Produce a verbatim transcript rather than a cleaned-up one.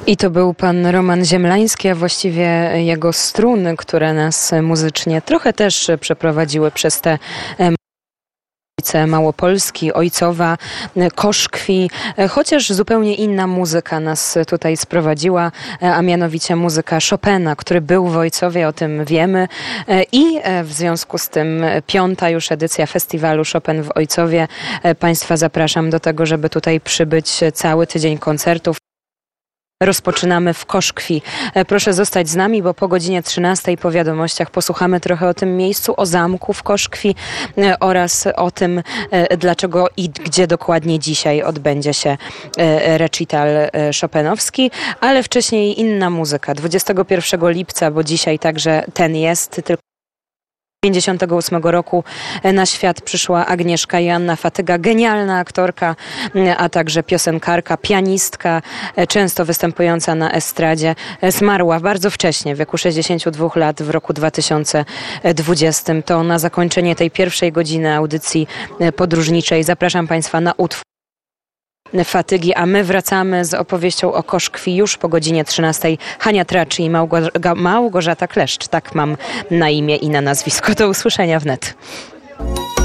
I to był pan Roman Ziemlański, a właściwie jego struny, które nas muzycznie trochę też przeprowadziły przez te ulice Małopolski, Ojcowa, Koszkwi, chociaż zupełnie inna muzyka nas tutaj sprowadziła, a mianowicie muzyka Chopina, który był w Ojcowie, o tym wiemy, i w związku z tym piąta już edycja festiwalu Chopin w Ojcowie. Państwa zapraszam do tego, żeby tutaj przybyć, cały tydzień koncertów. Rozpoczynamy w Koszkwi. Proszę zostać z nami, bo po godzinie trzynastej po wiadomościach posłuchamy trochę o tym miejscu, o zamku w Koszkwi oraz o tym, dlaczego i gdzie dokładnie dzisiaj odbędzie się recital chopinowski, ale wcześniej inna muzyka. dwudziestego pierwszego lipca, bo dzisiaj także ten jest, tylko pięćdziesiątego ósmego roku na świat przyszła Agnieszka Joanna Fatyga, genialna aktorka, a także piosenkarka, pianistka, często występująca na estradzie. Zmarła bardzo wcześnie, w wieku sześćdziesięciu dwóch lat, w roku dwa tysiące dwudziestym. To na zakończenie tej pierwszej godziny audycji podróżniczej zapraszam Państwa na utwór Fatygi, a my wracamy z opowieścią o Koszkwi już po godzinie trzynastej. Hania Traczy i Małgorza- Małgorzata Kleszcz, tak mam na imię i na nazwisko. Do usłyszenia wnet.